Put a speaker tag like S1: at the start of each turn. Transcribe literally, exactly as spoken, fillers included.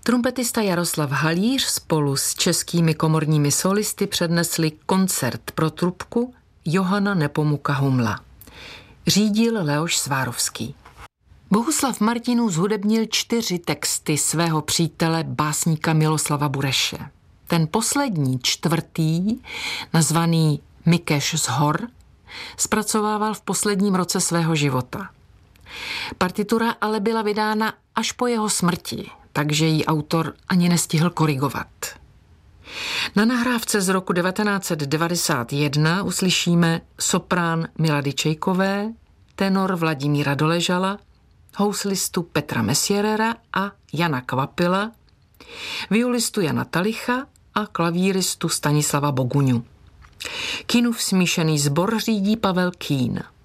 S1: Trumpetista Jaroslav Halíř spolu s českými komorními solisty přednesli koncert pro trubku Johana Nepomuka Humla. Řídil Leoš Svárovský. Bohuslav Martinů zhudebnil čtyři texty svého přítele básníka Miloslava Bureše. Ten poslední, čtvrtý, nazvaný Mikeš z hor, zpracovával v posledním roce svého života. Partitura ale byla vydána až po jeho smrti, takže ji autor ani nestihl korigovat. Na nahrávce z roku devatenáct set devadesát jedna uslyšíme soprán Milady Čejkové, tenor Vladimíra Doležala, houslistu Petra Mesierera a Jana Kvapila, violistu Jana Talicha a klavíristu Stanislava Boguňu. Kínův smíšený sbor řídí Pavel Kín.